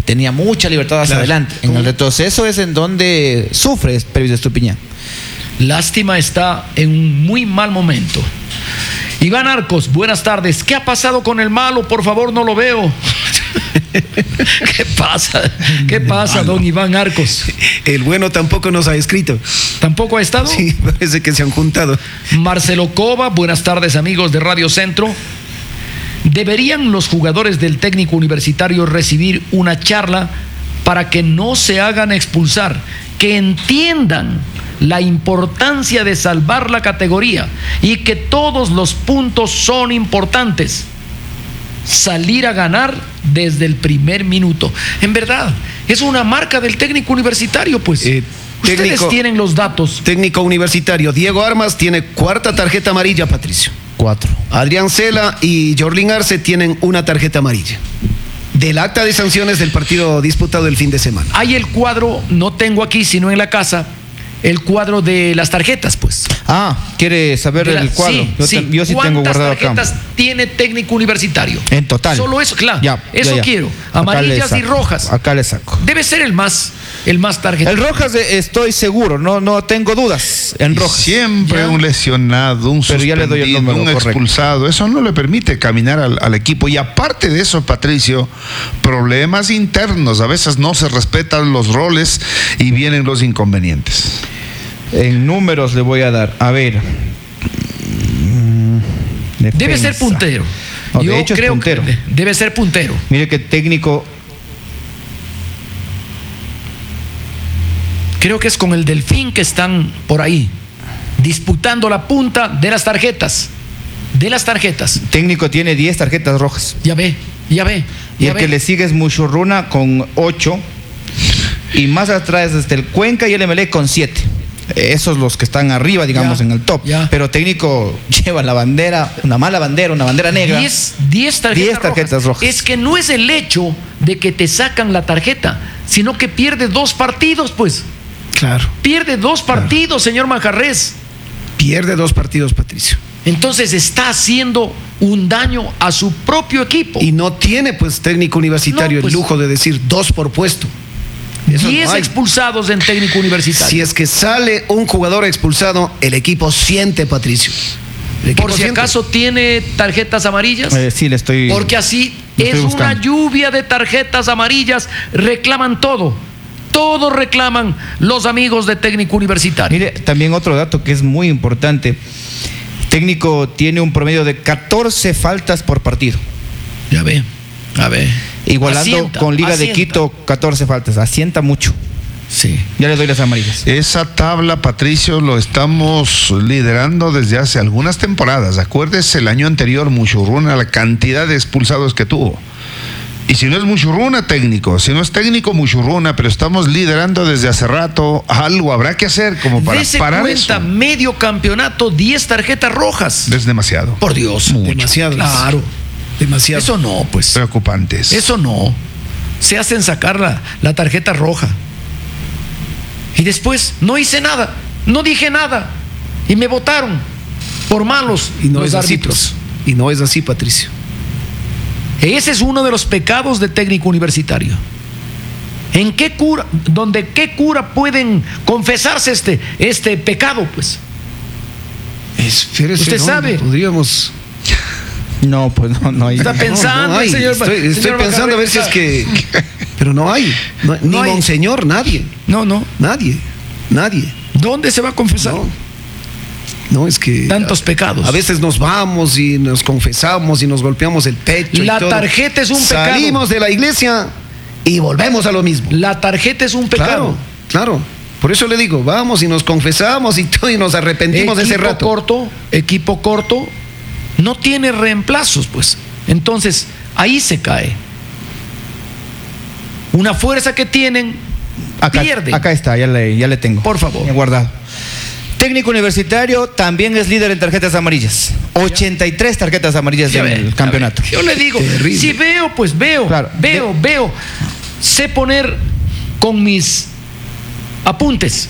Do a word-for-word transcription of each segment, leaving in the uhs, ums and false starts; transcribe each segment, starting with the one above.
tenía mucha libertad hacia claro. adelante. En el retroceso es en donde sufre Pervis Estupiñán. Lástima, está en un muy mal momento. Iván Arcos, buenas tardes. ¿Qué ha pasado con el malo? Por favor, no lo veo. ¿Qué pasa? ¿Qué pasa, malo. Don Iván Arcos? El bueno tampoco nos ha escrito. ¿Tampoco ha estado? Sí, parece que se han juntado. Marcelo Cova, buenas tardes, amigos de Radio Centro. ¿Deberían los jugadores del técnico universitario recibir una charla para que no se hagan expulsar, que entiendan la importancia de salvar la categoría y que todos los puntos son importantes? Salir a ganar desde el primer minuto. En verdad, es una marca del técnico universitario, pues. Eh, Ustedes técnico, tienen los datos. Técnico universitario, Diego Armas tiene cuarta tarjeta amarilla, Patricio. Cuatro. Adrián Cela y Jorlin Arce tienen una tarjeta amarilla. Del acta de sanciones del partido disputado el fin de semana. Hay el cuadro, no tengo aquí, sino en la casa, el cuadro de las tarjetas, pues. Ah, ¿quiere saber la, el cuadro? Sí, yo, sí. Te, yo sí tengo guardado acá. ¿Cuántas tarjetas tiene técnico universitario? En total. Solo eso, claro. Ya, eso ya, ya. quiero. Amarillas y rojas. Acá le saco. Debe ser el más, el más tarjeta. El rojas estoy seguro, no, no tengo dudas. En rojas. Siempre ya. un lesionado, un Pero suspendido, ya le doy el número, un correcto. expulsado. Eso no le permite caminar al, al equipo. Y aparte de eso, Patricio, problemas internos. A veces no se respetan los roles y vienen los inconvenientes. En números le voy a dar. A ver. Defensa. Debe ser puntero. No, Yo de hecho creo es puntero. Que debe ser puntero. Mire que técnico. Creo que es con el Delfín que están por ahí, disputando la punta de las tarjetas. De las tarjetas. Técnico tiene diez tarjetas rojas. Ya ve, ya ve. Y ya el ve. que le sigue es Muchurruna con ocho. Y más atrás desde el Cuenca y el Emelec con siete. Esos los que están arriba, digamos, ya, en el top. Ya. Pero técnico lleva la bandera, una mala bandera, una bandera negra. Diez, diez tarjetas, diez tarjetas rojas. rojas. Es que no es el hecho de que te sacan la tarjeta, sino que pierde dos partidos, pues. Claro. Pierde dos partidos, claro. Señor Manjarres. Pierde dos partidos, Patricio. Entonces está haciendo un daño a su propio equipo. Y no tiene, pues, técnico universitario no, pues, el lujo de decir dos por puesto. Eso diez no expulsados en técnico universitario. Si es que sale un jugador expulsado, el equipo siente, Patricio. Por si siente. acaso tiene tarjetas amarillas. Eh, sí, le estoy. Porque así es una lluvia de tarjetas amarillas. Reclaman todo. Todo reclaman los amigos de técnico universitario. Mire, también otro dato que es muy importante. Técnico tiene un promedio de catorce faltas por partido. Ya ve, a ver. Igualando asienta, con Liga asienta. de Quito, catorce faltas. Asienta mucho. Sí. Ya le doy las amarillas. Esa tabla, Patricio, lo estamos liderando desde hace algunas temporadas. Acuérdese el año anterior, Muchurruna, la cantidad de expulsados que tuvo. Y si no es Muchurruna, técnico. Si no es técnico, Muchurruna, pero estamos liderando desde hace rato. Algo habrá que hacer como para Dese parar cuenta, eso. medio campeonato, diez tarjetas rojas. Es demasiado. Por Dios. Mucho. Demasiado. Claro. Demasiado. Eso no, pues. Preocupantes. Eso no. Se hacen sacar la, la tarjeta roja. Y después no hice nada. No dije nada. Y me votaron por malos y no los es árbitros. Así, pues. Y no es así, Patricio. Ese es uno de los pecados de técnico universitario. ¿En qué cura, donde qué cura pueden confesarse este, este pecado, pues? Espérese, Usted no, sabe. Podríamos. No, pues no, no hay. Está pensando, no, no hay. señor. Estoy, estoy señor pensando a ver si es que. Pero no hay. No, ni no hay. monseñor, nadie. No, no. Nadie. Nadie. ¿Dónde se va a confesar? No. No, es que tantos a, pecados. A veces nos vamos y nos confesamos y nos golpeamos el pecho. La y todo. tarjeta es un pecado. Salimos de la iglesia y volvemos a lo mismo. La tarjeta es un pecado. Claro, claro. Por eso le digo, vamos y nos confesamos y todo y nos arrepentimos de ese rato. Equipo corto, equipo corto, no tiene reemplazos, pues. Entonces, ahí se cae. Una fuerza que tienen, acá, pierde. Acá está, ya le, ya le tengo. Por favor. He guardado. Técnico universitario también es líder en tarjetas amarillas. ochenta y tres tarjetas amarillas en el campeonato. Yo le digo, terrible. Si veo, pues veo. Claro. Veo, de... veo. Sé poner con mis apuntes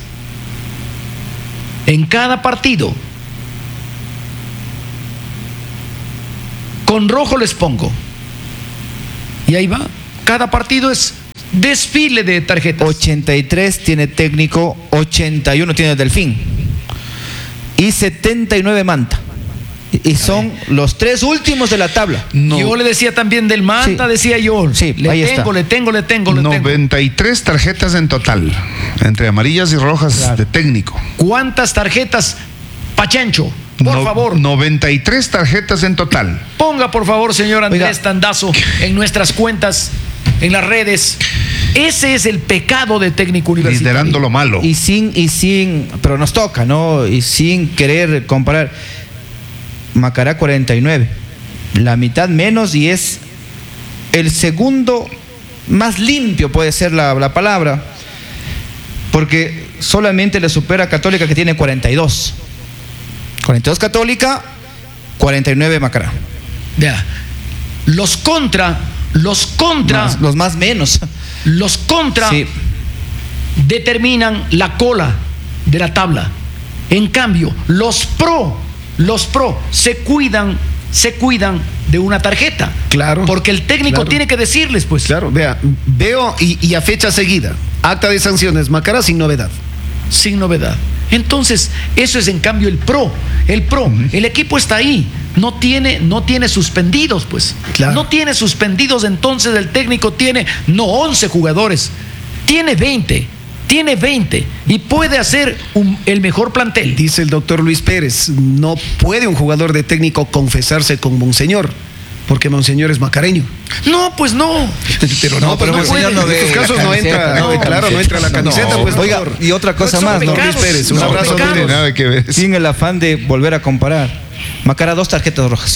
en cada partido. Con rojo les pongo. Y ahí va. Cada partido es Desfile de tarjetas. ochenta y tres tiene técnico, ochenta y uno tiene Delfín y setenta y nueve Manta. Y son los tres últimos de la tabla. No. Yo le decía también del Manta, sí. decía yo. Sí, le, ahí tengo, está. le tengo, le tengo, le tengo. noventa y tres tarjetas en total, entre amarillas y rojas claro. de técnico. ¿Cuántas tarjetas, Pachencho? Por no, favor. noventa y tres tarjetas en total. Ponga, por favor, señor Andrés Oiga. Tandazo, en nuestras cuentas, en las redes. Ese es el pecado de técnico universitario. Liderando lo malo. Y sin, y sin, pero nos toca, ¿no? Y sin querer comparar. Macará cuarenta y nueve, la mitad menos, y es el segundo más limpio, puede ser la, la palabra, porque solamente le supera a Católica, que tiene cuarenta y dos. cuarenta y dos Católica, cuarenta y nueve Macará. Vea, los contra, los contra, más, los más menos, los contra sí. determinan la cola de la tabla. En cambio, los pro Los pro se cuidan, se cuidan de una tarjeta. Claro. Porque el técnico claro. tiene que decirles, pues. Claro, vea, veo y, y a fecha seguida, acta de sanciones, Macará sin novedad. Sin novedad. Entonces, eso es en cambio el pro. El pro, uh-huh. el equipo está ahí. No tiene, no tiene suspendidos, pues. Claro. No tiene suspendidos, entonces el técnico tiene, no once jugadores, tiene veinte. Tiene veinte y puede hacer un, el mejor plantel. Dice el doctor Luis Pérez, no puede un jugador de técnico confesarse con Monseñor, porque Monseñor es macareño. No, pues no. Pero no, no pero no Monseñor no, en estos casos no entra, no, claro, no entra la camiseta. No. Pues, Oiga, y otra cosa más, pecados, ¿no? Luis Pérez, un abrazo. No tiene nada que ver. Sin el afán de volver a comparar, Macará dos tarjetas rojas.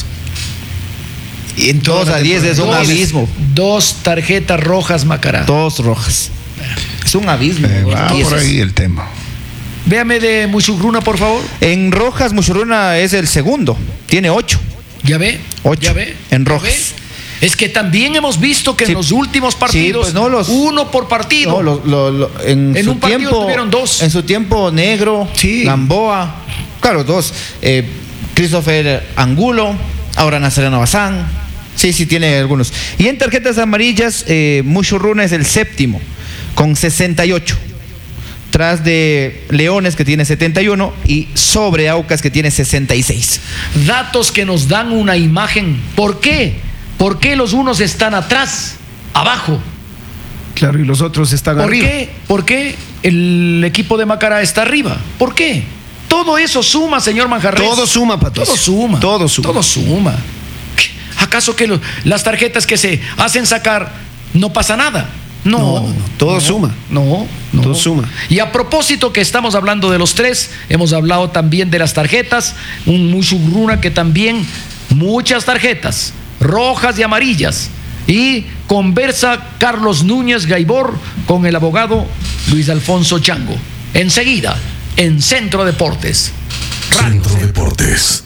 Y en dos a diez es un abismo. Dos tarjetas rojas, Macará. Dos rojas. Es un abismo. Eh, va por ahí el tema. Véame de Muchurruna, por favor. En rojas, Muchurruna es el segundo. Tiene ocho. ¿Ya ve? Ocho. ¿Ya ve? En ¿Ya rojas. ve? Es que también hemos visto que sí. en los últimos partidos, sí, pues no, los, uno por partido. No, lo, lo, lo, en, en su un partido tiempo, tuvieron dos. En su tiempo, Negro, sí. Gamboa, claro, dos. Eh, Christopher Angulo, ahora Nazareno Bazán. Sí, sí, tiene algunos. Y en tarjetas amarillas, eh, Muchurruna es el séptimo, con sesenta y ocho. Tras de Leones, que tiene setenta y uno, y sobre Aucas, que tiene sesenta y seis. Datos que nos dan una imagen. ¿Por qué? ¿Por qué los unos están atrás, abajo? Claro, y los otros están ¿Por arriba. qué? ¿Por qué el equipo de Macará está arriba? ¿Por qué? Todo eso suma, señor Manjarres. Todo suma, Patricio. Todo suma. Todo suma. Todo suma. ¿Acaso que lo, las tarjetas que se hacen sacar no pasa nada? No, no, no, no. todo no, suma. No, no. Todo suma. Y a propósito que estamos hablando de los tres, hemos hablado también de las tarjetas, un Muchurruna que también, muchas tarjetas, rojas y amarillas. Y conversa Carlos Núñez Gaibor con el abogado Luis Alfonso Chango. Enseguida, en Centro Deportes. Radio Centro Deportes.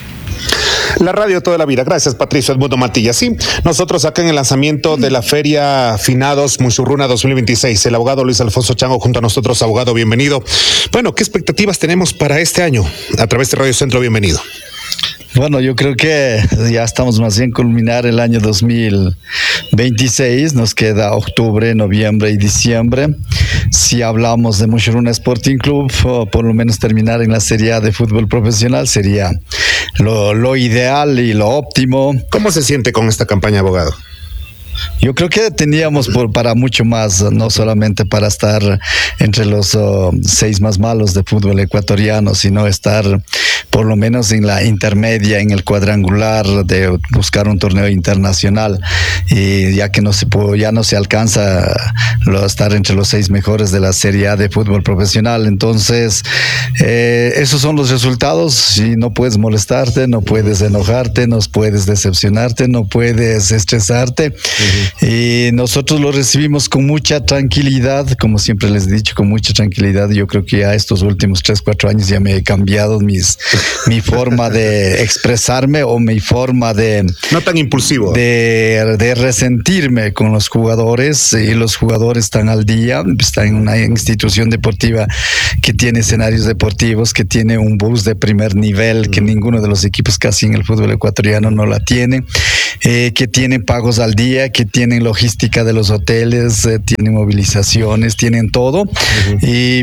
La radio toda la vida. Gracias, Patricio Edmundo Matilla. Sí, nosotros acá en el lanzamiento de la Feria Finados Muchurruna dos mil veintiséis, el abogado Luis Alfonso Chango junto a nosotros. Abogado, bienvenido. Bueno, ¿qué expectativas tenemos para este año a través de Radio Centro? Bienvenido. Bueno, yo creo que ya estamos más bien culminar el año dos mil veintiséis, nos queda octubre, noviembre y diciembre. Si hablamos de Muchurruna Sporting Club, por lo menos terminar en la Serie A de fútbol profesional sería lo, lo ideal y lo óptimo. ¿Cómo se siente con esta campaña, abogado? Yo creo que teníamos por, para mucho más, no solamente para estar entre los uh, seis más malos de fútbol ecuatoriano, sino estar por lo menos en la intermedia, en el cuadrangular, de buscar un torneo internacional, y ya que no se puede, ya no se alcanza lo, estar entre los seis mejores de la Serie A de fútbol profesional. Entonces eh, esos son los resultados, y no puedes molestarte, no puedes enojarte, no puedes decepcionarte, no puedes estresarte. Uh-huh. Y nosotros lo recibimos con mucha tranquilidad, como siempre les he dicho, con mucha tranquilidad. Yo creo que ya estos últimos tres, cuatro años ya me he cambiado mis, mi forma de expresarme, o mi forma de... No tan impulsivo. De, de resentirme con los jugadores, y los jugadores están al día, están en una institución deportiva que tiene escenarios deportivos, que tiene un bus de primer nivel, que ninguno de los equipos casi en el fútbol ecuatoriano no la tiene, eh, que tiene pagos al día, que tienen logística de los hoteles, eh, tienen movilizaciones, tienen todo, uh-huh. y,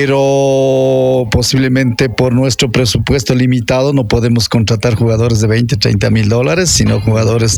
pero posiblemente por nuestro presupuesto limitado no podemos contratar jugadores de veinte, treinta mil dólares, sino jugadores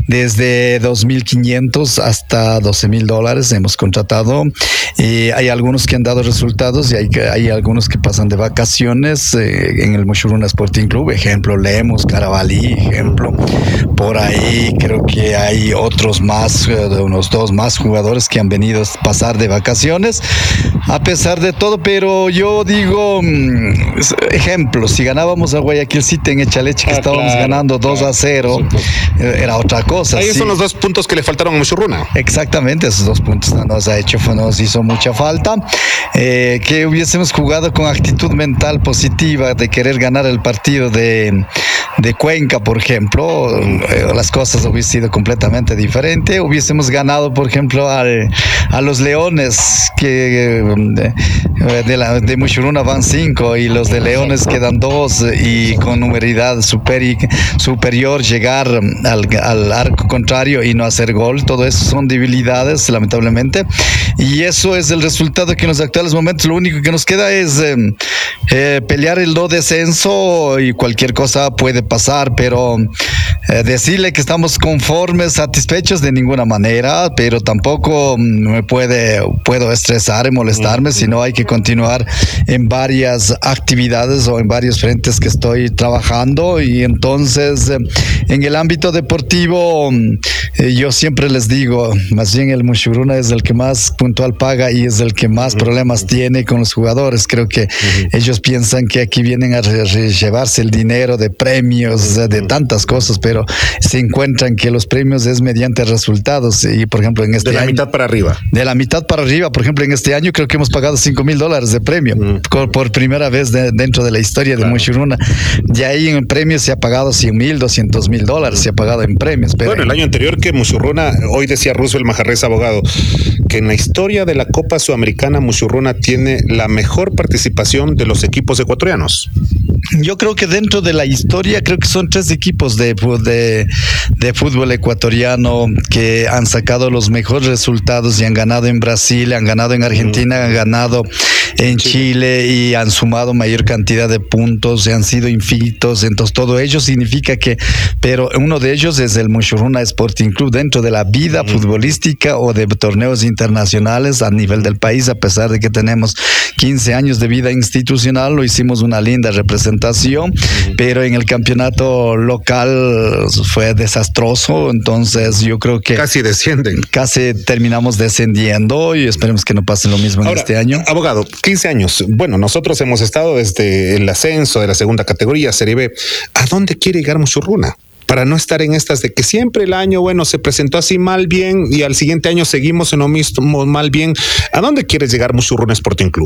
desde dos mil quinientos hasta doce mil dólares hemos contratado. Y hay algunos que han dado resultados y hay, hay algunos que pasan de vacaciones eh, en el Mushuruna Sporting Club, ejemplo Lemos, Carabalí, ejemplo. Por ahí creo que hay otros más, eh, unos dos más jugadores que han venido a pasar de vacaciones, a pesar de todo, pero yo digo, mmm, ejemplo, si ganábamos a Guayaquil City en Echaleche, que ah, estábamos claro, ganando dos claro, a cero, eh, era otra cosa. Ahí sí. son los dos puntos que le faltaron a Mushuruna. Exactamente, esos dos puntos nos ha hecho, nos hizo mucha falta. Eh, que hubiésemos jugado con actitud mental positiva de querer ganar el partido de, de Cuenca, por ejemplo, eh, las cosas hubiesen sido completamente diferentes. Hubiésemos ganado, por ejemplo, al, a los Leones, que de, de, la, de Mushuruna van cinco y los de Leones quedan dos, y con numeridad super, superior llegar al, al arco contrario y no hacer gol. Todo eso son debilidades, lamentablemente, y eso es el resultado que en los actuales momentos lo único que nos queda es eh, eh, pelear el no descenso, y cualquier cosa puede pasar, pero eh, decirle que estamos conformes, satisfechos de ninguna manera, pero tampoco me puede puedo estresar y molestarme, uh-huh. sino hay que continuar en varias actividades o en varios frentes que estoy trabajando. Y entonces eh, en el ámbito deportivo eh, yo siempre les digo, más bien el Mushuruna es el que más puntual paga y es el que más uh-huh. problemas tiene con los jugadores. Creo que uh-huh. ellos piensan que aquí vienen a re- re- llevarse el dinero de premios, uh-huh. de tantas cosas, pero se encuentran que los premios es mediante resultados. Y por ejemplo en este de la año, mitad para arriba de la mitad para arriba, por ejemplo en este año creo que hemos pagado cinco mil dólares de premio uh-huh. por, por primera vez de, dentro de la historia claro. de Mushuruna. Y ahí en premios se ha pagado cien mil, doscientos mil dólares se ha pagado en premios, pero bueno, el año anterior que Mushuruna, hoy decía Roosevelt Majarrez, abogado, que en la historia de la Copa Sudamericana Mushuruna tiene la mejor participación de los equipos ecuatorianos. Yo creo que dentro de la historia, creo que son tres equipos de, de, de fútbol ecuatoriano que han sacado los mejores resultados y han ganado en Brasil, han ganado en Argentina, mm. han ganado en Chile y han sumado mayor cantidad de puntos y han sido infinitos. Entonces todo ello significa que, pero uno de ellos es el Mushuruna Sporting Club dentro de la vida mm. futbolística o de torneos internacionales a nivel del país. A pesar de que tenemos quince años de vida institucional, lo hicimos una linda representación, uh-huh. pero en el campeonato local fue desastroso. Entonces yo creo que casi descienden, casi terminamos descendiendo, y esperemos que no pase lo mismo. Ahora, en este año. Abogado, quince años, bueno, nosotros hemos estado desde el ascenso de la segunda categoría, Serie B. ¿A dónde quiere llegar Mushuruna? Para no estar en estas de que siempre el año, bueno, se presentó así mal bien y al siguiente año seguimos en lo mismo mal bien. ¿A dónde quieres llegar Mushuruna Sporting Club?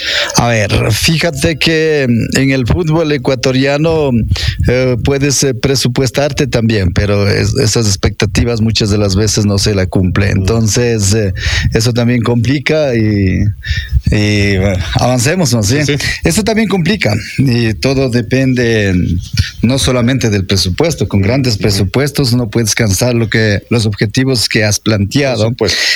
A ver, fíjate que en el fútbol ecuatoriano eh, puedes eh, presupuestarte también, pero es, esas expectativas muchas de las veces no se la cumple. Entonces, eh, eso también complica y, y bueno, avancemos, ¿no? ¿Sí? Sí, sí. Eso también complica y todo depende no solamente del presupuesto. Con grandes presupuestos no puedes alcanzar lo que los objetivos que has planteado,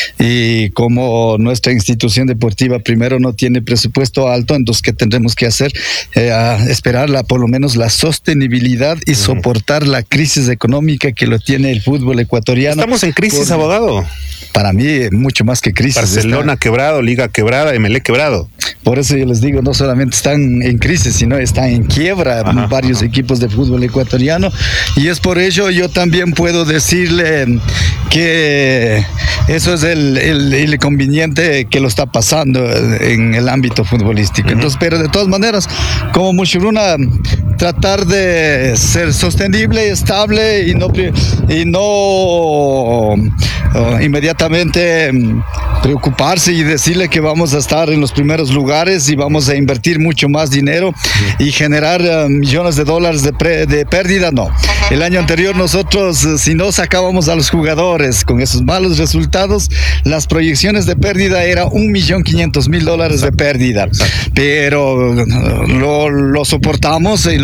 y como nuestra institución deportiva primero no tiene presupuesto alto, entonces ¿qué tendremos que hacer? Eh, esperar la, por lo menos la sostenibilidad y uh-huh. soportar la crisis económica que lo tiene el fútbol ecuatoriano. Estamos en crisis, por, abogado. Para mí mucho más que crisis. Barcelona está quebrado, Liga quebrada, M L E quebrado. Por eso yo les digo, no solamente están en crisis, sino están en quiebra ajá, varios ajá. equipos de fútbol ecuatoriano, y es por ello yo también puedo decirle que eso es el, el, el inconveniente que lo está pasando en el ámbito futbolístico. Uh-huh. Entonces, pero de todas maneras, como Mushuruna, tratar de ser sostenible, estable y no, y no uh, inmediatamente preocuparse y decirle que vamos a estar en los primeros lugares y vamos a invertir mucho más dinero uh-huh. y generar uh, millones de dólares de, pre, de pérdida, no. El año anterior nosotros, uh, si no sacábamos a los jugadores con esos malos resultados, las proyecciones de pérdida era un millón quinientos mil dólares de pérdida. Pero uh, lo, lo soportamos y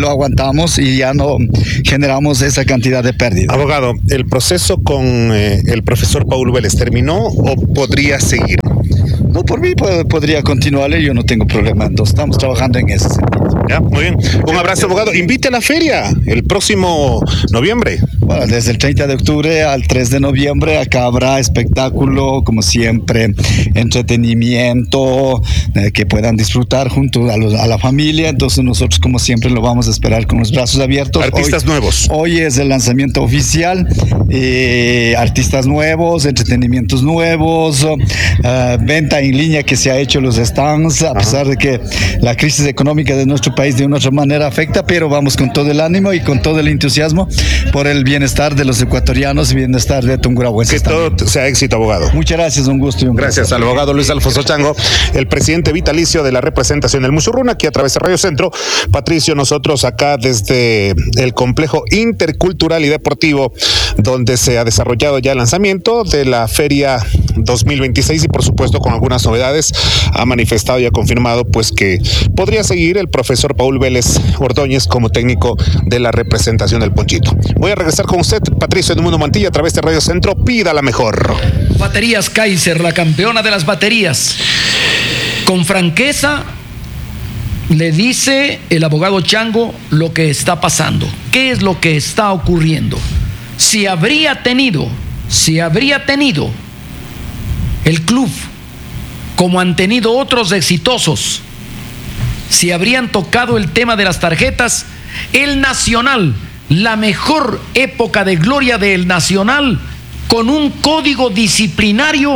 lo aguantamos y ya no generamos esa cantidad de pérdidas. Abogado, ¿el proceso con eh, el profesor Paul Vélez terminó o podría seguir? No, por mí pod- podría continuar, yo no tengo problema, entonces estamos trabajando en ese sentido. Ya, muy bien. Un abrazo, abogado. Invite a la feria el próximo noviembre. Bueno, desde el treinta de octubre al tres de noviembre acá habrá espectáculo, como siempre, entretenimiento, eh, que puedan disfrutar junto a, los- a la familia, entonces nosotros como siempre lo vamos a esperar con los brazos abiertos. Artistas Hoy- nuevos. Hoy es el lanzamiento oficial, eh, artistas nuevos, entretenimientos nuevos, uh, venta en línea que se ha hecho los stands, a pesar de que la crisis económica de nuestro país de una otra manera afecta, pero vamos con todo el ánimo y con todo el entusiasmo por el bienestar de los ecuatorianos y bienestar de tungurahuenses Que todo también. sea éxito, abogado. Muchas gracias, un gusto y un Gracias gusto. al abogado Luis Alfonso Chango, el presidente vitalicio de la representación del Muchurruna, aquí a través de Radio Centro. Patricio, nosotros acá desde el complejo intercultural y deportivo, donde se ha desarrollado ya el lanzamiento de la Feria dos mil veintiséis y por supuesto con algunas novedades, ha manifestado y ha confirmado pues que podría seguir el profesor Paul Vélez Ordóñez como técnico de la representación del Ponchito. Voy a regresar con usted, Patricio Edmundo Mantilla, a través de Radio Centro. Pida la mejor. Baterías Kaiser, la campeona de las baterías. Con franqueza le dice el abogado Chango lo que está pasando. ¿Qué es lo que está ocurriendo? Si habría tenido, si habría tenido el club, como han tenido otros exitosos, si habrían tocado el tema de las tarjetas, el Nacional, la mejor época de gloria del Nacional, con un código disciplinario,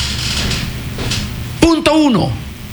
punto uno,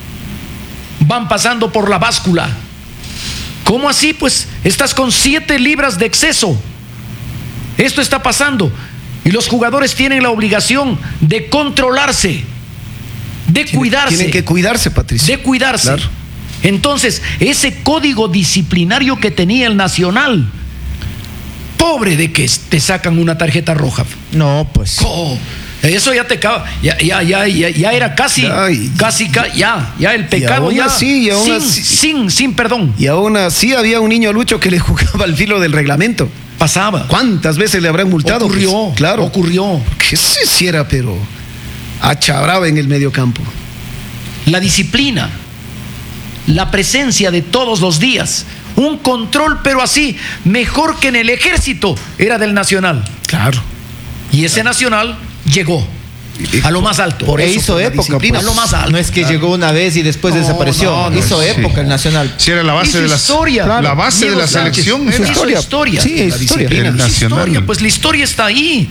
van pasando por la báscula. ¿Cómo así? Pues estás con siete libras de exceso. Esto está pasando y los jugadores tienen la obligación de controlarse, de cuidarse. Tienen que cuidarse, Patricio. De cuidarse. Claro. Entonces, ese código disciplinario que tenía el Nacional, pobre de que te sacan una tarjeta roja. No, pues. Oh, eso ya te acaba, ya, ya, ya, ya, ya era casi, Ay. casi, ca- ya, ya el pecado aún ya, así, y aún sin, así- sin, sin perdón, Y aún así había un niño Lucho que le jugaba al filo del reglamento. pasaba. ¿Cuántas veces le habrán multado? Ocurrió, Pues, claro. ocurrió. Que se hiciera, pero achabraba en el medio campo. La disciplina, la presencia de todos los días, un control, pero así, mejor que en el ejército, era del Nacional. Claro. Y ese Nacional llegó a lo más alto. Por eso, hizo por la época, disciplina, pues. a lo más alto. No es que llegó una vez y después No, desapareció. no, no, hizo sí. época el Nacional. Si era la base Hizo de la historia. la Claro. base de Diego la Sánchez selección hizo era historia. historia. Sí, La es historia. disciplina, El hizo Nacional. historia. Pues la historia está ahí.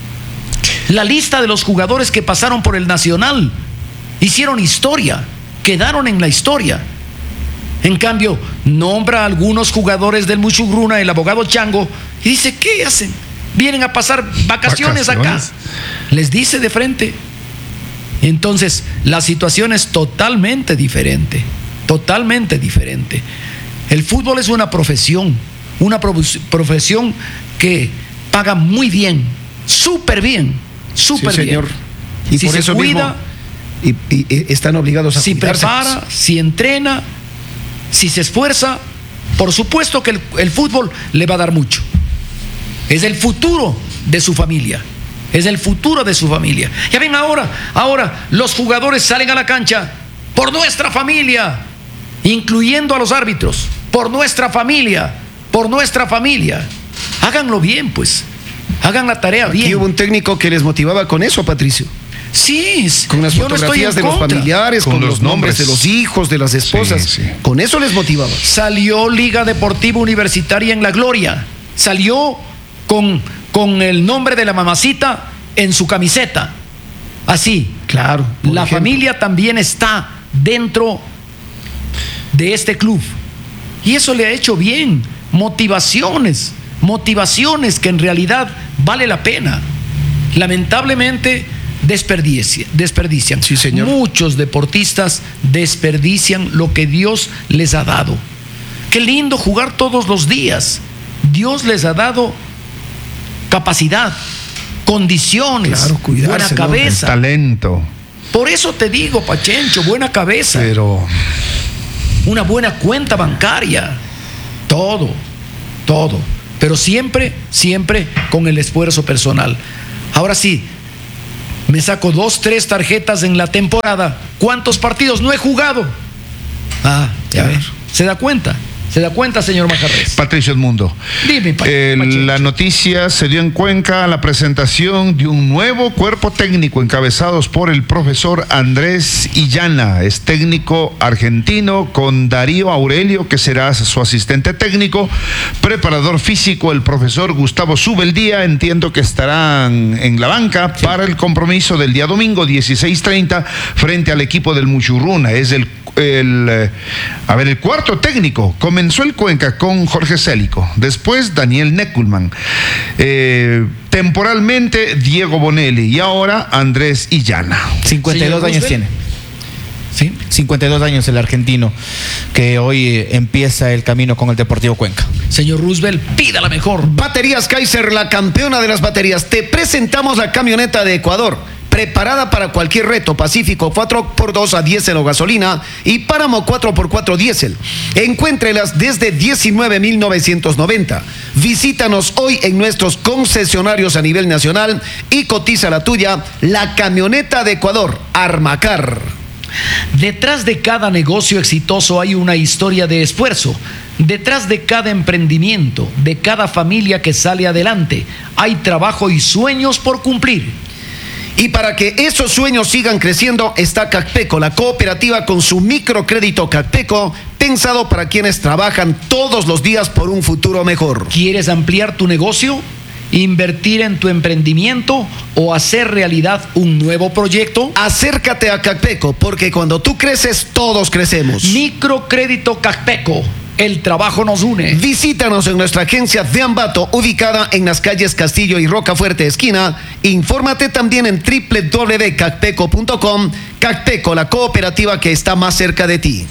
La lista de los jugadores que pasaron por el Nacional hicieron historia, quedaron en la historia. En cambio, nombra a algunos jugadores del Muchurruna, el abogado Chango, y dice, ¿qué hacen? Vienen a pasar vacaciones, Vacaciones. acá. Les dice de frente. Entonces, la situación es totalmente diferente, totalmente diferente. El fútbol es una profesión, una prof- profesión que paga muy bien, súper bien, súper Sí, bien. señor. Y si por se eso cuida, mismo, y, y- y están obligados a si cuidarse. prepara, si entrena, si se esfuerza, por supuesto que el, el fútbol le va a dar mucho. Es el futuro de su familia. Es el futuro de su familia. Ya ven ahora, ahora los jugadores salen a la cancha por nuestra familia, incluyendo a los árbitros, por nuestra familia, por nuestra familia. Háganlo bien, pues. Hagan la tarea Aquí bien. hubo un técnico que les motivaba con eso, Patricio. Sí, Con las yo no estoy en fotografías de los contra. familiares, con, Con los los nombres de nombres. los hijos, de las esposas. Sí, sí. Con eso les motivaba. Salió Liga Deportiva Universitaria en la Gloria. Salió con, con el nombre de la mamacita en su camiseta. Así. Claro. por La ejemplo. familia también está dentro de este club. Y eso le ha hecho bien. Motivaciones. Motivaciones que en realidad vale la pena. Lamentablemente desperdicia- desperdician. Sí, señor. Muchos deportistas desperdician lo que Dios les ha dado. Qué lindo jugar todos los días. Dios les ha dado capacidad, condiciones, Claro, cuidarse, buena ¿no? cabeza. talento. Por eso te digo, Pachencho, buena cabeza, Pero una buena cuenta bancaria. todo, todo. Pero siempre, siempre con el esfuerzo personal. Ahora sí, me saco dos, tres tarjetas en la temporada. ¿Cuántos partidos no he jugado? Ah, ya ver. ¿Se da cuenta? ¿Se da cuenta, señor Majarres? Patricio Edmundo. Dime, pa eh, La noticia se dio en Cuenca la presentación de un nuevo cuerpo técnico encabezados por el profesor Andrés Illana. Es técnico argentino con Darío Aurelio, que será su asistente técnico. Preparador físico, el profesor Gustavo Subeldía. Entiendo que estarán en la banca sí. para el compromiso del día domingo, dieciséis treinta, frente al equipo del Muchurruna. Es el El, a ver, el cuarto técnico. Comenzó el Cuenca con Jorge Célico, después Daniel Neckulman, eh, temporalmente Diego Bonelli y ahora Andrés Illana. cincuenta y dos años tiene. ¿Sí? cincuenta y dos años el argentino que hoy empieza el camino con el Deportivo Cuenca. Señor Roosevelt, pida la mejor. Baterías Kaiser, la campeona de las baterías. Te presentamos la camioneta de Ecuador, preparada para cualquier reto. Pacífico cuatro por dos a diésel o gasolina y Páramo cuatro por cuatro diésel. Encuéntrelas desde diecinueve mil novecientos noventa. Visítanos hoy en nuestros concesionarios a nivel nacional y cotiza la tuya, la camioneta de Ecuador, Armacar. Detrás de cada negocio exitoso hay una historia de esfuerzo. Detrás de cada emprendimiento, de cada familia que sale adelante, hay trabajo y sueños por cumplir. Y para que esos sueños sigan creciendo está Cacpeco, la cooperativa con su microcrédito Cacpeco, pensado para quienes trabajan todos los días por un futuro mejor. ¿Quieres ampliar tu negocio? ¿Invertir en tu emprendimiento o hacer realidad un nuevo proyecto? Acércate a Cacpeco, porque cuando tú creces, todos crecemos. Microcrédito Cacpeco. El trabajo nos une. Visítanos en nuestra agencia de Ambato, ubicada en las calles Castillo y Rocafuerte esquina. Infórmate también en doble u doble u doble u punto cacpeco punto com. Cacpeco, la cooperativa que está más cerca de ti.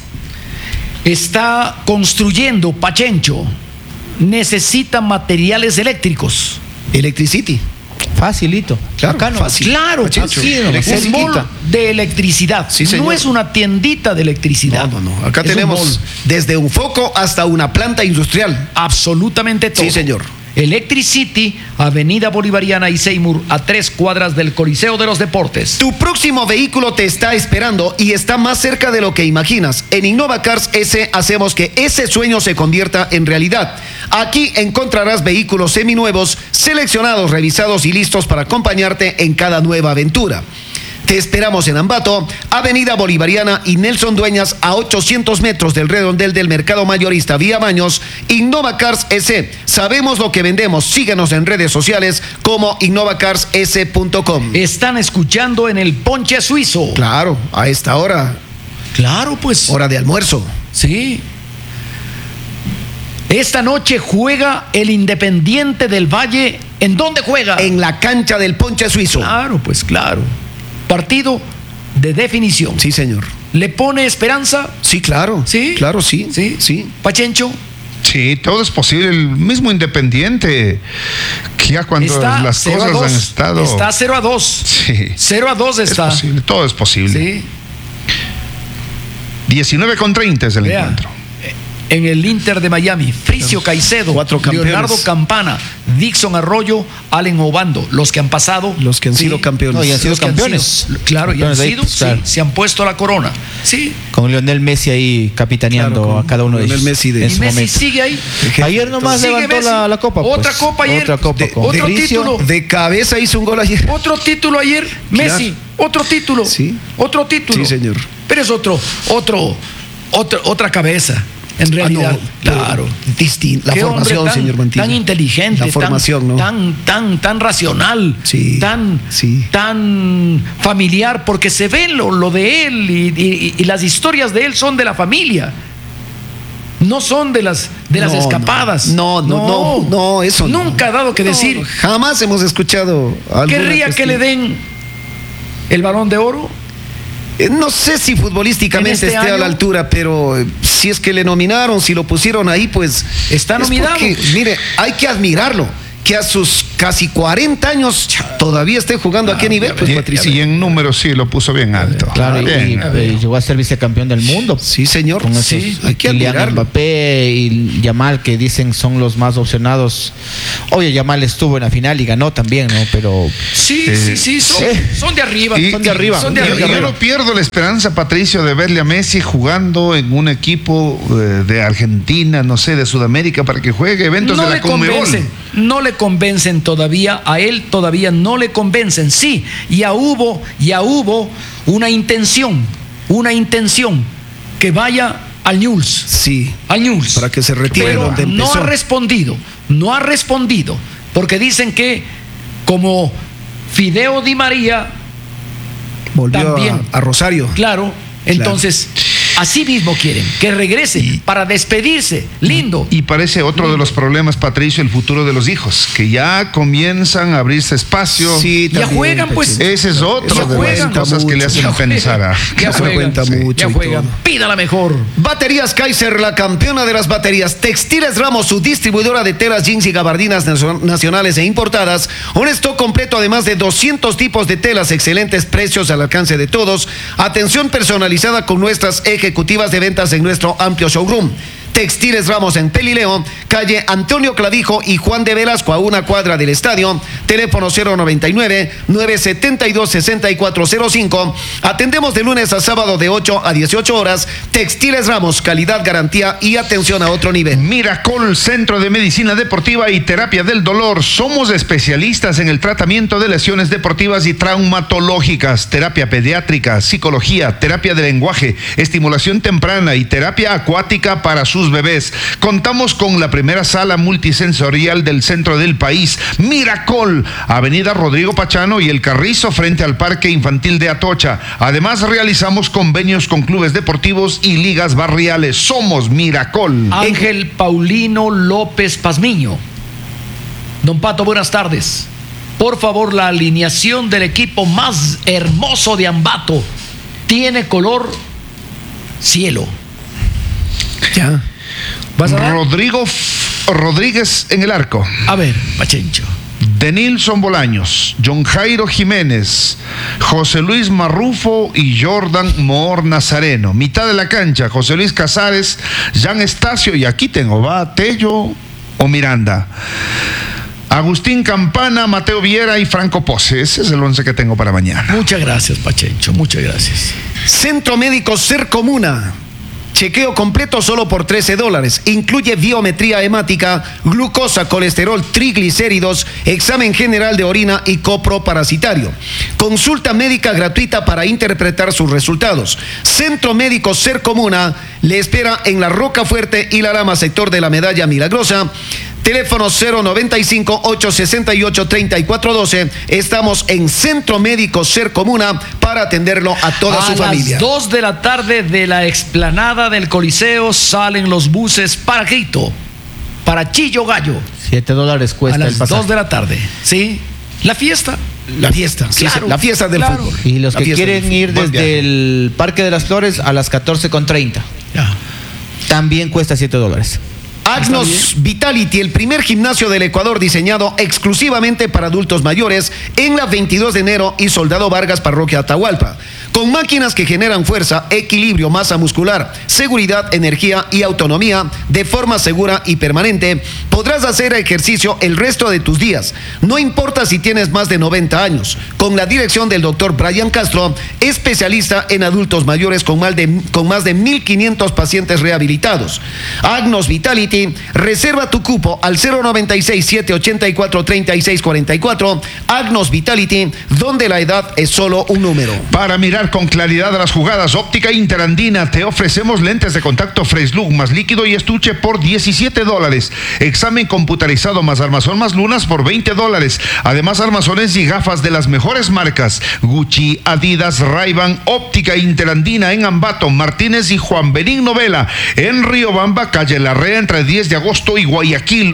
Está construyendo Pachencho. Necesita materiales eléctricos. Electricity. Facilito. Claro, Acá no. fácil. Claro, Pachencho. sí, Electricity. un mall de electricidad. Sí, señor. No es una tiendita de electricidad. No, no, no. Acá Es un tenemos mall. desde un foco hasta una planta industrial. Absolutamente todo. Sí, señor. Electricity, Avenida Bolivariana y Seymour, a tres cuadras del Coliseo de los Deportes. Tu próximo vehículo te está esperando y está más cerca de lo que imaginas. En Innova Cars S hacemos que ese sueño se convierta en realidad. Aquí encontrarás vehículos seminuevos, seleccionados, revisados y listos para acompañarte en cada nueva aventura. Te esperamos en Ambato, Avenida Bolivariana y Nelson Dueñas, a ochocientos metros del redondel del Mercado Mayorista Vía Baños. Innova Cars S. Sabemos lo que vendemos. Síganos en redes sociales como innova cars s punto com. Están escuchando en el Ponche Suizo. Claro, a esta hora. Claro, pues. Hora de almuerzo. Sí. Esta noche juega el Independiente del Valle. ¿En dónde juega? En la cancha del Ponche Suizo. Claro, pues claro. Partido de definición. Sí, señor. ¿Le pone esperanza? Sí, claro. Sí. Claro, sí. Sí. Sí. Pachencho. Sí, todo es posible. El mismo Independiente, que ya cuando Está las cero a cosas dos. han estado. Está cero a dos. Sí. cero a dos está. Es posible, todo es posible. Sí. diecinueve con treinta es el Vea, encuentro. en el Inter de Miami, Fricio Caicedo, Cuatro campeones. Leonardo Campana, Dixon Arroyo, Allen Obando, los que han pasado. Los que han sí, sido campeones. No, y han sido los que han campeones. sido, claro, y han Campeones de ahí, sido, pues, claro. sí, se han puesto la corona. Sí. Con Lionel Messi ahí capitaneando Claro, con a cada uno de Lionel ellos. Messi de- en Y su Messi momento. sigue ahí. Ayer nomás Sigue levantó Messi. la, la copa. Otra pues. copa ayer. Otra copa. De- con otro Fricio. título. De cabeza hizo un gol ayer. Otro título ayer, Messi, otro título. Sí. Otro título. Sí, señor. Pero es otro, otro, otro otra cabeza. En realidad, Ah, no, claro. Distinto. La Qué hombre formación, tan, señor Mantilla. tan inteligente, La formación, tan, ¿no? tan, tan, tan racional, Sí, tan, sí. tan familiar, porque se ve lo, lo de él y, y- y las historias de él son de la familia. No son de las de las No, escapadas. no, no, no, no, eso no. Nunca ha dado que No, decir. Jamás hemos escuchado alguna Querría que cuestión. le den el Balón de Oro. Eh, No sé si futbolísticamente En este esté a año- la altura, pero eh, si es que le nominaron, si lo pusieron ahí, pues Está es nominado. porque, mire, hay que admirarlo, que a sus casi cuarenta años todavía esté jugando ah, a qué nivel, pues, y, Patricio. Y en números sí lo puso bien alto. Claro, bien, y, y, y llegó a ser vicecampeón del mundo. Sí, señor. Con esos, sí, hay que Kylian admirarlo. Mbappé y Yamal, que dicen son los más opcionados. Oye, Yamal estuvo en la final y ganó también, ¿no? Pero sí, eh, sí, sí, son, eh, son de arriba. Y, son de arriba. Son de y, arriba. y yo no pierdo la esperanza, Patricio, de verle a Messi jugando en un equipo eh, de Argentina, no sé, de Sudamérica, para que juegue eventos no de la le Conmebol. convencen, no le convencen todavía, a él todavía no le convencen. Sí, ya hubo, ya hubo una intención, una intención que vaya al Newell's. Sí. Al Newell's. Para que se retire Pero donde no empezó. ha respondido, no ha respondido, porque dicen que como Fideo Di María Volvió también, a, a Rosario. claro, entonces así mismo quieren que regrese Y- para despedirse. Lindo. Y parece otro de los problemas, Patricio, el futuro de los hijos, que ya comienzan a abrirse espacio. Sí, Ya también, juegan, pues. Pachín. Ese es Ya otro de juegan. las cosas que le hacen Ya pensar a... juegan, ya Se juegan, cuenta sí, mucho ya y juegan. todo. Pídala mejor. Baterías Kaiser, la campeona de las baterías. Textiles Ramos, su distribuidora de telas, jeans y gabardinas nacio- nacionales e importadas. Un stock completo, además de doscientos tipos de telas, excelentes precios al alcance de todos. Atención personalizada con nuestras ejecutivas de ventas en nuestro amplio showroom. Textiles Ramos en Pelileo, calle Antonio Clavijo y Juan de Velasco, a una cuadra del estadio. Teléfono cero noventa y nueve, nueve setenta y dos, sesenta y cuatro cero cinco. Atendemos de lunes a sábado de ocho a dieciocho horas. Textiles Ramos, calidad, garantía y atención a otro nivel. Miracol, Centro de Medicina Deportiva y Terapia del Dolor. Somos especialistas en el tratamiento de lesiones deportivas y traumatológicas, terapia pediátrica, psicología, terapia de lenguaje, estimulación temprana y terapia acuática para sus bebés. Contamos con la primera sala multisensorial del centro del país. Miracol, Avenida Rodrigo Pachano y El Carrizo, frente al Parque Infantil de Atocha. Además, realizamos convenios con clubes deportivos y ligas barriales. Somos Miracol. Ángel Paulino López Pazmiño. Don Pato, buenas tardes. Por favor, la alineación del equipo más hermoso de Ambato tiene color cielo. Ya. ¿Vas a dar? Rodrigo F- Rodríguez en el arco. A ver, Pachencho. Denilson Bolaños, John Jairo Jiménez, José Luis Marrufo y Jordan Moor Nazareno. Mitad de la cancha, José Luis Casares, Jan Estacio, y aquí tengo, va Tello o Miranda. Agustín Campana, Mateo Viera y Franco Pose. Ese es el once que tengo para mañana. Muchas gracias, Pachencho, muchas gracias. Centro Médico Ser Comuna. Chequeo completo solo por trece dólares. Incluye biometría hemática, glucosa, colesterol, triglicéridos, examen general de orina y coproparasitario. Consulta médica gratuita para interpretar sus resultados. Centro Médico Ser Comuna le espera en La Roca Fuerte y La Lama, sector de la Medalla Milagrosa. Teléfono cero noventa y cinco, ocho sesenta y ocho, treinta y cuatro doce. Estamos en Centro Médico Ser Comuna para atenderlo a toda a su familia. las dos de la tarde de la explanada del Coliseo salen los buses para Quito, para Chillo Gallo. siete dólares A cuesta el las pasaje. dos de la tarde. ¿Sí? La fiesta. La fiesta, sí, Claro, sí, la fiesta del claro. fútbol. Y los La que fiesta del quieren ir fútbol. desde Buen viaje. el Parque de las Flores a las catorce con treinta. Ya. También cuesta siete dólares. Agnos Vitality, el primer gimnasio del Ecuador diseñado exclusivamente para adultos mayores, en la veintidós de enero y Soldado Vargas, Parroquia Atahualpa. Con máquinas que generan fuerza, equilibrio, masa muscular, seguridad, energía y autonomía de forma segura y permanente, podrás hacer ejercicio el resto de tus días. No importa si tienes más de noventa años. Con la dirección del doctor Brian Castro, especialista en adultos mayores con más de, con más de mil quinientos pacientes rehabilitados. Agnos Vitality, reserva tu cupo al cero noventa y seis, siete ochenta y cuatro, treinta y seis cuarenta y cuatro. Agnos Vitality, donde la edad es solo un número. Para mirar con claridad las jugadas, Óptica Interandina, te ofrecemos lentes de contacto Fresh Look más líquido y estuche por diecisiete dólares. Examen computarizado más armazón más lunas por veinte dólares. Además, armazones y gafas de las mejores marcas: Gucci, Adidas, Ray-Ban. Óptica Interandina en Ambato, Martínez y Juan Benigno Vela. En Riobamba, calle Larrea, entre diez de agosto y Guayaquil. Óptica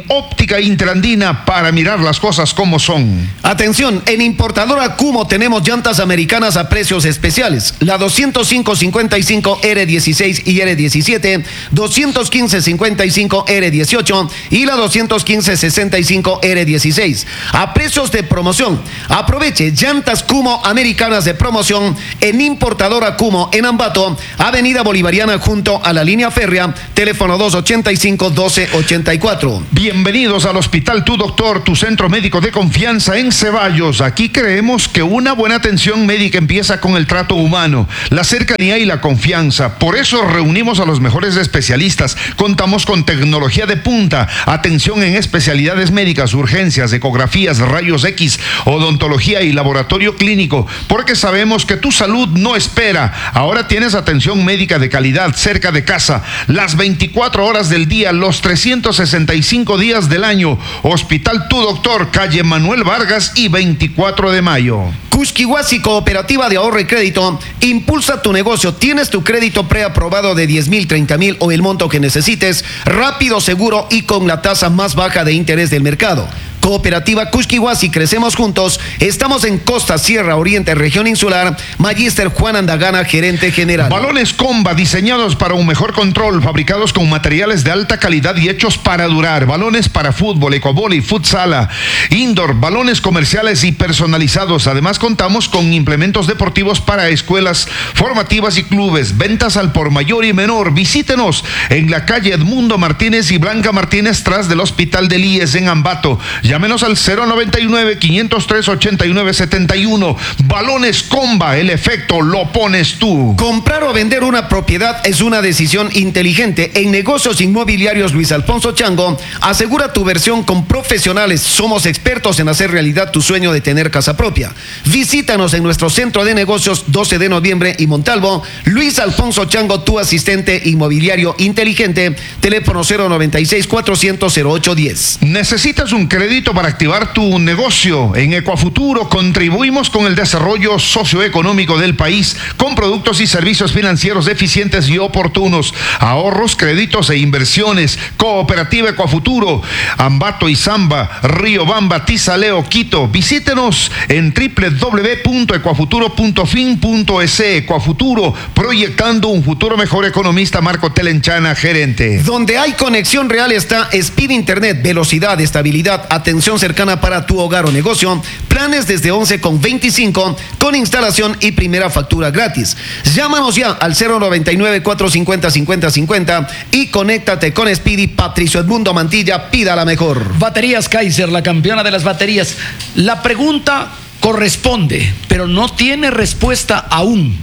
Logística Interandina para mirar las cosas como son. Atención, en Importadora Cumo tenemos llantas americanas a precios especiales. La doscientos cinco cincuenta y cinco R dieciséis y R diecisiete, doscientos quince cincuenta y cinco R dieciocho y la doscientos quince sesenta y cinco R dieciséis. A precios de promoción. Aproveche llantas Cumo americanas de promoción en Importadora Cumo en Ambato, Avenida Bolivariana junto a la línea férrea, teléfono dos ochenta y cinco doce ochenta y cuatro. Bienvenidos al Hospital Tu Doctor, tu centro médico de confianza en Ceballos. Aquí creemos que una buena atención médica empieza con el trato humano, la cercanía y la confianza. Por eso reunimos a los mejores especialistas. Contamos con tecnología de punta, atención en especialidades médicas, urgencias, ecografías, rayos X, odontología y laboratorio clínico, porque sabemos que tu salud no espera. Ahora tienes atención médica de calidad cerca de casa, las veinticuatro horas del día, los trescientos sesenta y cinco días del año. Hospital Tu Doctor, calle Manuel Vargas y veinticuatro de mayo. Kushkiwasi Cooperativa de Ahorro y Crédito, impulsa tu negocio. Tienes tu crédito preaprobado de diez mil, treinta mil o el monto que necesites, rápido, seguro y con la tasa más baja de interés del mercado. Cooperativa Kushkiwasi, crecemos juntos. Estamos en Costa, Sierra, Oriente, Región Insular. Magíster Juan Andagana, gerente general. Balones Comba, diseñados para un mejor control, fabricados con materiales de alta calidad y hechos para durar. Balones para fútbol, ecoboli, futsala, indoor, balones comerciales y personalizados. Además, contamos con implementos deportivos para escuelas formativas y clubes. Ventas al por mayor y menor. Visítenos en la calle Edmundo Martínez y Blanca Martínez, tras del Hospital del I E S en Ambato. Llámenos al cero noventa y nueve, quinientos tres, ochenta y nueve setenta y uno. Balones Comba, el efecto lo pones tú. Comprar o vender una propiedad es una decisión inteligente. En Negocios Inmobiliarios Luis Alfonso Chango, asegura tu versión con profesionales. Somos expertos en hacer realidad tu sueño de tener casa propia. Visítanos en nuestro centro de negocios doce de noviembre y Montalvo. Luis Alfonso Chango, tu asistente inmobiliario inteligente. Teléfono cero noventa y seis, cuatrocientos, cero ocho diez. ¿Necesitas un crédito para activar tu negocio? En Ecuafuturo contribuimos con el desarrollo socioeconómico del país con productos y servicios financieros eficientes y oportunos, ahorros, créditos e inversiones. Cooperativa Ecuafuturo, Ambato y Zamba, Riobamba, Tizaleo, Quito. Visítenos en doble u doble u doble u punto ecuafuturo punto fin punto es. Ecuafuturo, proyectando un futuro mejor. Economista Marco Telenchana, gerente. Donde hay conexión real está Speed Internet, velocidad, estabilidad, atención cercana para tu hogar o negocio, planes desde once con veinticinco con instalación y primera factura gratis. Llámanos ya al cero noventa y nueve, cuatrocientos cincuenta, cincuenta cincuenta y conéctate con Speedy. Patricio Edmundo Mantilla, pida la mejor. Baterías Kaiser, la campeona de las baterías. La pregunta corresponde, pero no tiene respuesta aún.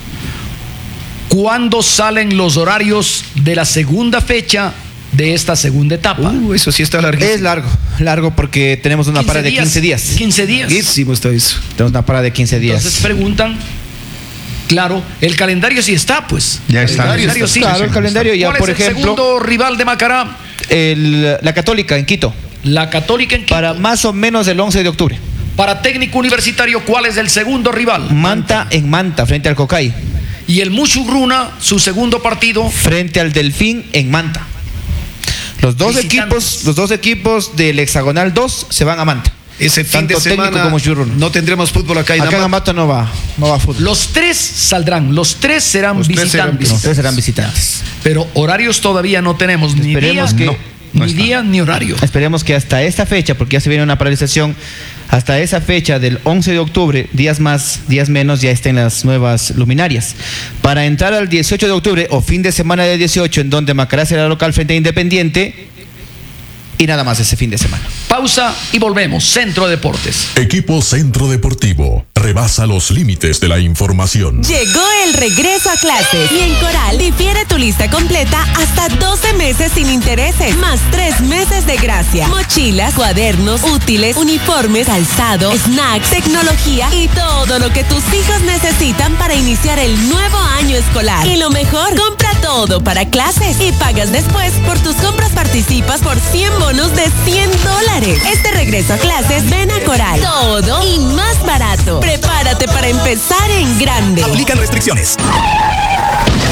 ¿Cuándo salen los horarios de la segunda fecha de esta segunda etapa? Uh, eso sí está larguísimo. Es largo, largo porque tenemos una parada de quince días. quince días. Larguísimo está eso. Tenemos una parada de quince días. Entonces preguntan, claro, el calendario sí está, pues. Ya está. El calendario sí. Claro, el calendario ya, ¿Cuál por es ejemplo. el segundo rival de Macará? El, la Católica en Quito. La Católica en Quito. Para más o menos el once de octubre. Para Técnico Universitario, ¿cuál es el segundo rival? Manta en Manta, frente al Cocay. Y el Muchugruna, su segundo partido. Frente al Delfín en Manta. Los dos Visitantes. equipos, los dos equipos del hexagonal dos se van a Manta. Ese fin Tanto de semana técnico como Churruna. no tendremos fútbol acá en Acá en Ambato. Ambato no va, no va fútbol. Los tres saldrán, los tres serán Los tres serán visitantes. Los tres serán visitantes. Pero horarios todavía no tenemos, ni Esperemos día, que- no ni, está. día ni horario. Esperemos que hasta esta fecha, porque ya se viene una paralización, hasta esa fecha del once de octubre, días más, días menos, ya estén las nuevas luminarias. Para entrar al dieciocho de octubre o fin de semana del dieciocho, en donde Macará será local frente a Independiente, y nada más ese fin de semana. Pausa y volvemos. Centro Deportes. Equipo Centro Deportivo rebasa los límites de la información. Llegó el regreso a clases y en Coral difiere tu lista completa hasta doce meses sin intereses, más tres meses de gracia. Mochilas, cuadernos, útiles, uniformes, calzado, snacks, tecnología y todo lo que tus hijos necesitan para iniciar el nuevo año escolar. Y lo mejor, compra todo para clases y pagas después. Por tus compras participas por cien bonos de cien dólares. Este regreso a clases, ven a Coral. Todo y más barato. Prepárate para empezar en grande. Aplican restricciones.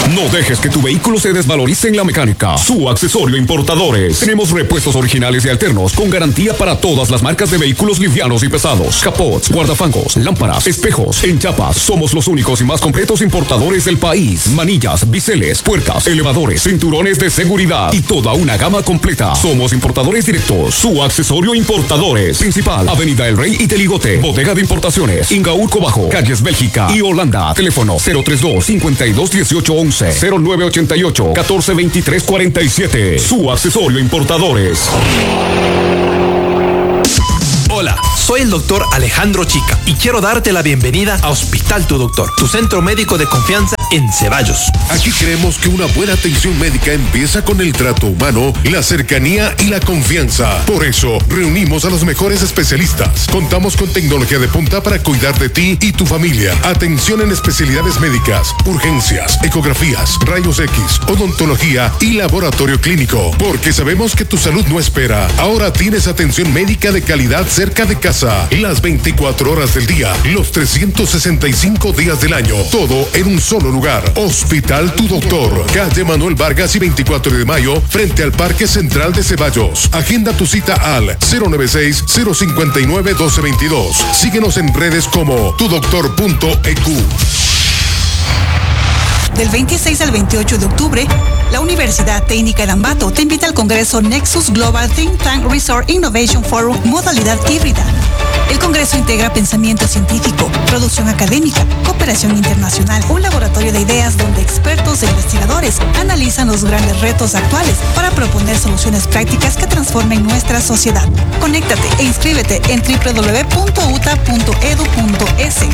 No dejes que tu vehículo se desvalorice en la mecánica. Su Accesorio Importadores. Tenemos repuestos originales y alternos con garantía para todas las marcas de vehículos livianos y pesados. Capots, guardafangos, lámparas, espejos, enchapas. Somos los únicos y más completos importadores del país. Manillas, biseles, puertas, elevadores, cinturones de seguridad y toda una gama completa. Somos importadores directos. Su Accesorio Importadores. Principal, Avenida El Rey y Teligote. Bodega de Importaciones, Ingaurco Bajo, Calles Bélgica y Holanda. Teléfono cero treinta y dos, cincuenta y dos, dieciocho once, cero nueve ochenta y ocho, catorce veintitrés cuarenta y siete. Su Accesorio Importadores. Hola, soy el doctor Alejandro Chica y quiero darte la bienvenida a Hospital Tu Doctor, tu centro médico de confianza en Ceballos. Aquí creemos que una buena atención médica empieza con el trato humano, la cercanía y la confianza. Por eso, reunimos a los mejores especialistas. Contamos con tecnología de punta para cuidar de ti y tu familia. Atención en especialidades médicas, urgencias, ecografías, rayos X, odontología y laboratorio clínico. Porque sabemos que tu salud no espera. Ahora tienes atención médica de calidad cerca de casa. Las veinticuatro horas del día, los trescientos sesenta y cinco días del año. Todo en un solo lugar. Hospital Tu Doctor. Calle Manuel Vargas y veinticuatro de mayo, frente al Parque Central de Ceballos. Agenda tu cita al cero noventa y seis, cero cincuenta y nueve, doce veintidós. Síguenos en redes como tu doctor punto e cu. Del veintiséis al veintiocho de octubre, la Universidad Técnica de Ambato te invita al Congreso Nexus Global Think Tank Resort Innovation Forum modalidad híbrida. El Congreso integra pensamiento científico, producción académica, cooperación internacional, un laboratorio de ideas donde expertos e investigadores analizan los grandes retos actuales para proponer soluciones prácticas que transformen nuestra sociedad. Conéctate e inscríbete en doble u doble u doble u punto u t a punto e d u punto e s.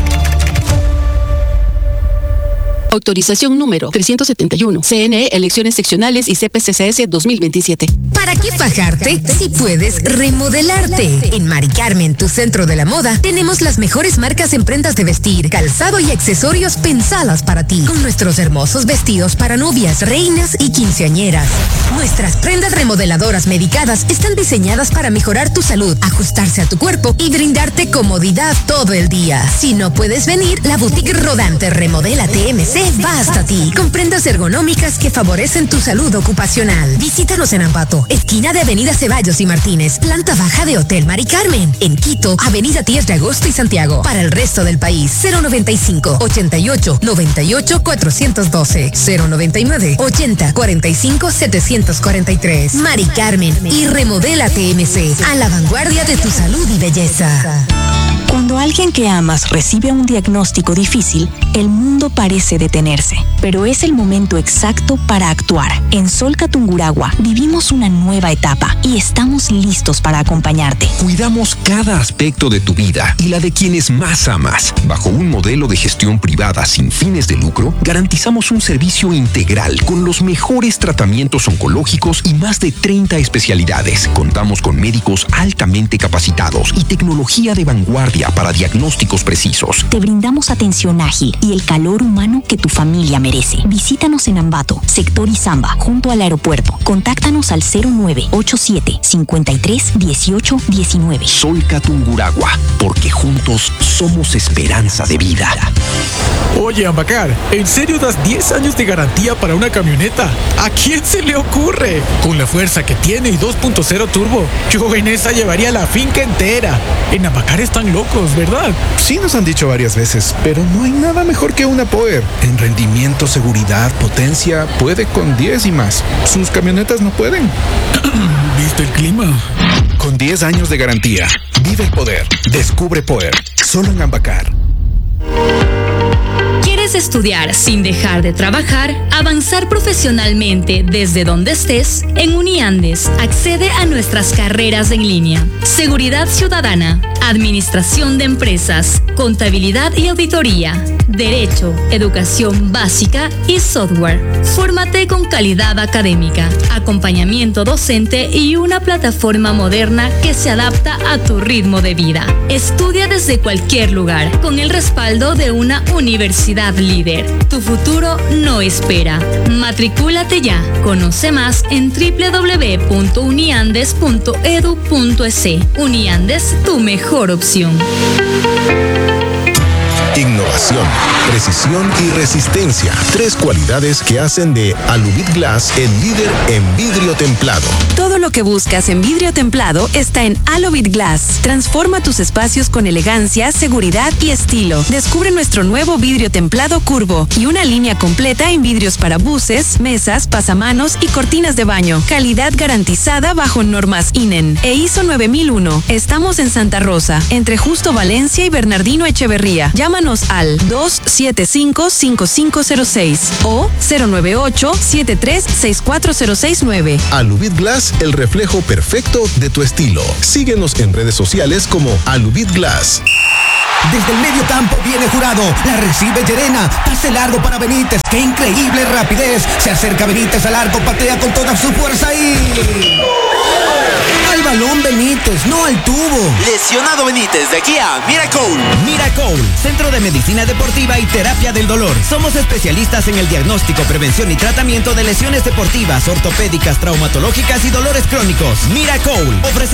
Autorización número trescientos setenta y uno. C N E, elecciones seccionales y C P C C S dos mil veintisiete. ¿Para qué fajarte si puedes remodelarte? En Mari Carmen, tu centro de la moda, tenemos las mejores marcas en prendas de vestir, calzado y accesorios pensadas para ti. Con nuestros hermosos vestidos para novias, reinas y quinceañeras. Nuestras prendas remodeladoras medicadas están diseñadas para mejorar tu salud, ajustarse a tu cuerpo y brindarte comodidad todo el día. Si no puedes venir, la boutique rodante Remodela T M C va hasta ti, con prendas ergonómicas que favorecen tu salud ocupacional. Visítanos en Ambato, esquina de Avenida Ceballos y Martínez, planta baja de Hotel Mari Carmen. En Quito, Avenida diez de agosto y Santiago. Para el resto del país, cero noventa y cinco, ochenta y ocho, noventa y ocho, cuatrocientos doce, cero noventa y nueve, ochenta, cuarenta y cinco, setecientos cuarenta y tres. Mari Carmen y Remodela T M C, a la vanguardia de tu salud y belleza. Cuando alguien que amas recibe un diagnóstico difícil, el mundo parece detenerse, pero es el momento exacto para actuar. En Solca Tungurahua vivimos una nueva etapa y estamos listos para acompañarte. Cuidamos cada aspecto de tu vida y la de quienes más amas. Bajo un modelo de gestión privada sin fines de lucro, garantizamos un servicio integral con los mejores tratamientos oncológicos y más de treinta especialidades. Contamos con médicos altamente capacitados y tecnología de vanguardia para diagnósticos precisos. Te brindamos atención ágil y el calor humano que tu familia merece. Visítanos en Ambato, sector Izamba, junto al aeropuerto. Contáctanos al cero nueve ocho siete, cincuenta y tres, dieciocho, diecinueve. Solca Tungurahua, porque juntos somos esperanza de vida. Oye, Ambacar, ¿en serio das diez años de garantía para una camioneta? ¿A quién se le ocurre? Con la fuerza que tiene y dos punto cero turbo, yo en esa llevaría la finca entera. En Ambacar están locos, ¿verdad? Sí, nos han dicho varias veces, pero no hay nada mejor que una Power. En rendimiento, seguridad, potencia, puede con diez y más. Sus camionetas no pueden. ¿Viste el clima? Con diez años de garantía, vive el poder. Descubre Power. Solo en Ambacar. ¿Quieres estudiar sin dejar de trabajar? Avanzar profesionalmente desde donde estés. En Uniandes, accede a nuestras carreras en línea. Seguridad Ciudadana, Administración de Empresas, Contabilidad y Auditoría, Derecho, Educación Básica y Software. Fórmate con calidad académica, acompañamiento docente y una plataforma moderna que se adapta a tu ritmo de vida. Estudia desde cualquier lugar, con el respaldo de una universidad líder. Tu futuro no espera. Matricúlate ya. Conoce más en doble u doble u doble u punto uniandes punto e d u punto e s. Uniandes, tu mejor opción. innovación, precisión y resistencia. Tres cualidades que hacen de Alubit Glass el líder en vidrio templado. Todo lo que buscas en vidrio templado está en Alubit Glass. Transforma tus espacios con elegancia, seguridad y estilo. Descubre nuestro nuevo vidrio templado curvo y una línea completa en vidrios para buses, mesas, pasamanos y cortinas de baño. Calidad garantizada bajo normas I N E N e I S O nueve mil uno. Estamos en Santa Rosa, entre Justo Valencia y Bernardino Echeverría. Llámanos al dos siete cinco, cinco cinco cero seis o cero nueve ocho, siete tres seis cuatro cero seis nueve. Alubit Glass, el reflejo perfecto de tu estilo. Síguenos en redes sociales como Alubit Glass. Desde el medio campo viene Jurado, la recibe Llerena, pase largo para Benítez, qué increíble rapidez, se acerca Benítez al arco, patea con toda su fuerza y... al balón Benítez, no al tubo. Lesionado Benítez, de aquí a Miracle. Miracle, Centro de Medicina Deportiva y Terapia del Dolor. Somos especialistas en el diagnóstico, prevención y tratamiento de lesiones deportivas, ortopédicas, traumatológicas y dolores crónicos. Miracle, ofrece